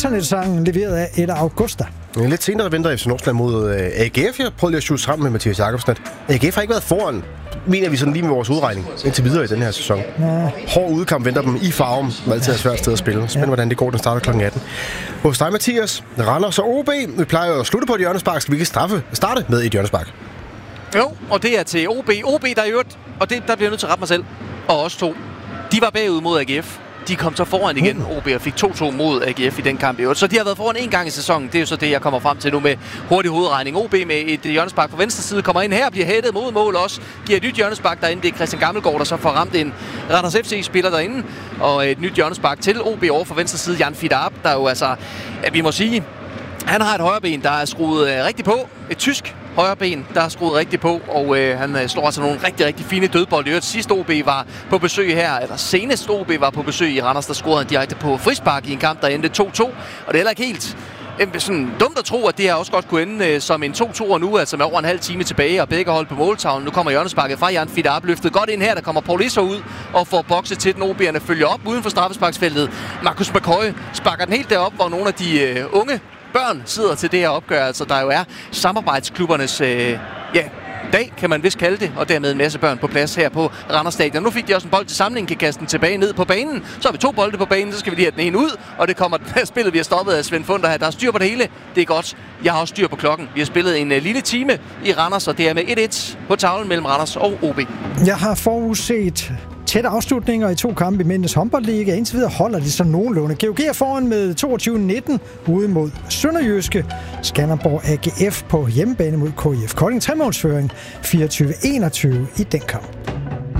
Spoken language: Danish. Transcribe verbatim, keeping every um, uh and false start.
internetsangen leveret af Ella Augusta. Lidt senere venter F C Nordsjælland mod A G F. Jeg prøvede lige at shoot sammen med Mathias Jakobsen. A G F har ikke været foran, mener vi sådan lige med vores udregning, indtil videre i den her sæson. Ja. Hård udkamp venter dem i Farum, som altid er svært sted at spille. Spændende, ja. Hvordan det går, den starter klokken atten. Hos dig, Mathias, Randers og O B. Vi plejer jo at slutte på et hjørnespark. Skal vi ikke straffe, starte med et hjørnespark? Jo, og det er til O B. O B, der er øvrigt, og det, der bliver jeg nødt til at rette mig selv, og os to. De var bagud mod A G F. De kom så foran igen, mm. O B, og fik to to mod A G F i den kamp i øvrigt. Så de har været foran en gang i sæsonen. Det er jo så det, jeg kommer frem til nu med hurtig hovedregning. O B med et hjørnespark på venstre side kommer ind her, bliver hættet mod mål også. Giver et nyt hjørnespark derinde. Det er Christian Gammelgaard, der så får ramt en Randers F C-spiller derinde. Og et nyt hjørnespark til O B over for venstre side. Jan Fidarp, der jo altså, at vi må sige, han har et højreben, der er skruet øh, rigtig på. Et tysk højreben, der er skruet rigtig på, og øh, han øh, slår altså nogle rigtig, rigtig fine dødbold. I øvrigt sidst O B var på besøg her, eller senest O B var på besøg i Randers, der scorede han direkte på frispark i en kamp, der endte to to. Og det er heller ikke helt øh, sådan dumt at tro, at det her også godt kunne ende øh, som en to to nu, altså med over en halv time tilbage, og begge hold på måltavlen. Nu kommer hjørnesparket fra Jan Fidarp, løftet godt ind her, der kommer Paulisso ud og får bokset til den. O B'erne følger op uden for straffesparksfeltet. Markus McCoy sparker den helt derop, hvor nogle af de øh, unge børn sidder til det her opgør, altså der jo er samarbejdsklubbernes øh, ja, dag, kan man vist kalde det, og dermed en masse børn på plads her på Randers Stadion. Nu fik de også en bold til samling, kan kaste den tilbage ned på banen. Så har vi to bolde på banen, så skal vi lige have den ene ud, og det kommer spillet, vi har stoppet af Svend Funder her. Der er styr på det hele, det er godt. Jeg har også styr på klokken. Vi har spillet en uh, lille time i Randers, og det er med et et på tavlen mellem Randers og O B. Jeg har forudset tætte afslutninger i to kampe i Mændenes håndboldliga. Indtil videre holder de så nogenlunde. G O G er foran med toogtyve nitten ude mod Sønderjyske. Skanderborg A G F på hjemmebane mod K I F Kolding. Tremålsføring fireogtyve enogtyve i den kamp.